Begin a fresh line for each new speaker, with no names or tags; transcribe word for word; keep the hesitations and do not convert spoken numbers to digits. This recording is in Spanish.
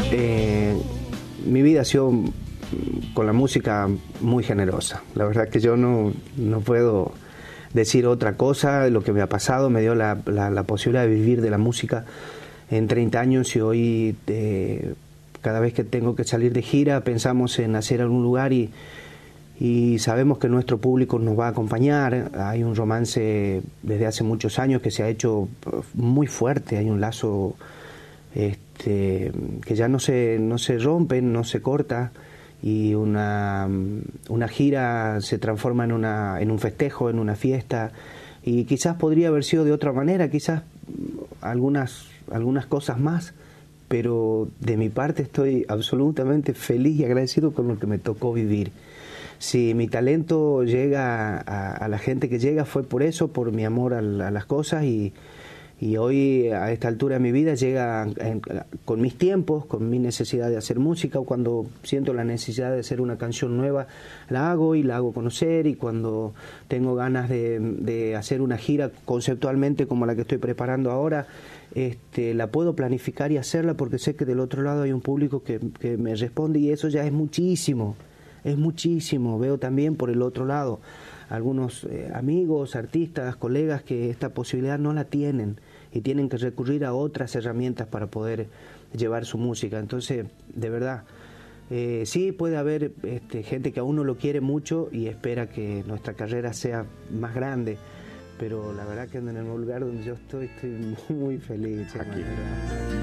eh, mi vida ha sido con la música muy generosa. La verdad que yo no, no puedo decir otra cosa. Lo que me ha pasado me dio la, la, la posibilidad de vivir de la música en treinta años, y hoy eh, cada vez que tengo que salir de gira pensamos en hacer algún lugar y, y sabemos que nuestro público nos va a acompañar. Hay un romance desde hace muchos años que se ha hecho muy fuerte, hay un lazo este, que ya no se, no se rompe, no se corta, y una, una gira se transforma en, una, en un festejo, en una fiesta, y quizás podría haber sido de otra manera, quizás algunas, algunas cosas más, pero de mi parte estoy absolutamente feliz y agradecido con lo que me tocó vivir. Si mi talento llega a, a la gente que llega, fue por eso, por mi amor a, a las cosas, y, y hoy a esta altura de mi vida llega en, con mis tiempos, con mi necesidad de hacer música, o cuando siento la necesidad de hacer una canción nueva, la hago y la hago conocer, y cuando tengo ganas de, de hacer una gira conceptualmente como la que estoy preparando ahora, este, la puedo planificar y hacerla porque sé que del otro lado hay un público que, que me responde, y eso ya es muchísimo. Es muchísimo. Veo también por el otro lado algunos eh, amigos, artistas, colegas que esta posibilidad no la tienen y tienen que recurrir a otras herramientas para poder llevar su música. Entonces, de verdad, eh, sí puede haber este, gente que a uno lo quiere mucho y espera que nuestra carrera sea más grande, pero la verdad que en el lugar donde yo estoy estoy muy feliz.
Aquí.